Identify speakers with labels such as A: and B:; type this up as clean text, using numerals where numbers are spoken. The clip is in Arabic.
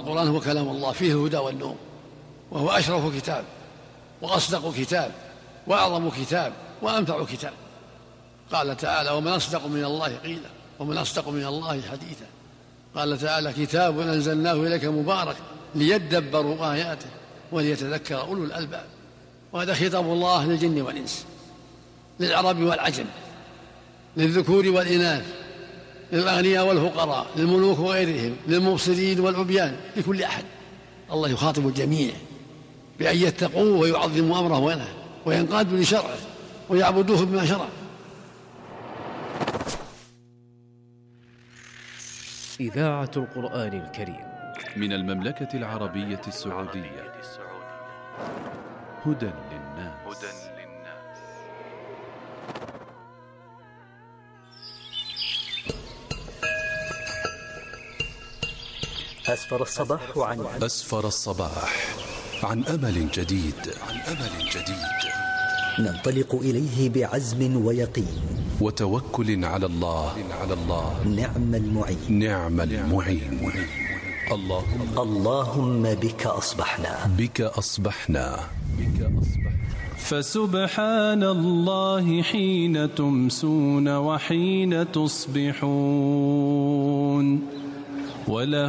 A: والقرآن هو كلام الله فيه الهدى والنور، وهو أشرف كتاب وأصدق كتاب وأعظم كتاب وأنفع كتاب. قال تعالى: ومن أصدق من الله قيلا ومن أصدق من الله حديثا. قال تعالى: كتاب أنزلناه إليك مبارك ليدبروا آياته وليتذكر أولو الألباب. وهذا خطاب الله للجن والإنس، للعرب والعجم، للذكور والإناث، للأغنياء والفقراء، للملوك وغيرهم، للمبصرين والعميان، لكل أحد. الله يخاطب الجميع بأن يتقوه ويعظموا أمره ونهيه وينقادوا لشرعه ويعبدوه بما شرع.
B: إذاعة القرآن الكريم
C: من المملكة العربية السعودية. هدى للناس.
D: أسفر الصباح عن أمل جديد.
E: ننطلق إليه بعزم ويقين
D: وتوكل على الله.
E: نعم المعين. اللهم بك أصبحنا.
F: فسبحان الله حين تمسون وحين تصبحون.